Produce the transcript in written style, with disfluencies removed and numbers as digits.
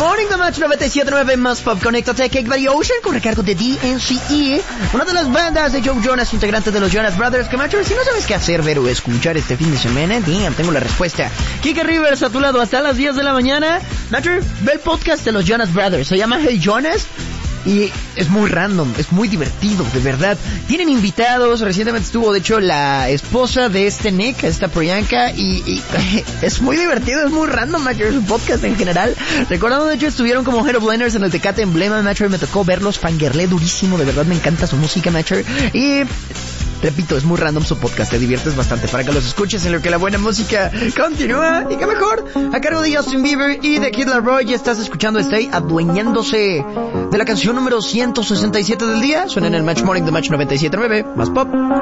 Morning, The Match 97.9 más pop. Conéctate a Cake Value Ocean con recargo de DNCE, una de las bandas de Joe Jonas, integrante de los Jonas Brothers. Que Macho, si no sabes qué hacer, ver o escuchar este fin de semana, damn, tengo la respuesta. Kike Rivers a tu lado hasta las 10 de la mañana. Macho, ve el podcast de los Jonas Brothers, se llama Hey Jonas. Y es muy random, es muy divertido, de verdad. Tienen invitados, recientemente estuvo de hecho la esposa de Nick, esta Priyanka, y es muy divertido, es muy random, macho, es un podcast en general. Recordando, de hecho, estuvieron como Headliners en el Tecate Emblema, macho, y me tocó verlos, fangirlé durísimo, de verdad me encanta su música, macho. Y repito, es muy random su podcast, te diviertes bastante para que los escuches en lo que la buena música continúa. Y qué mejor, a cargo de Justin Bieber y de Kid Laroi, ya estás escuchando Stay adueñándose de la canción número 167 del día. Suena en el Match Morning de Match 97.9, más pop.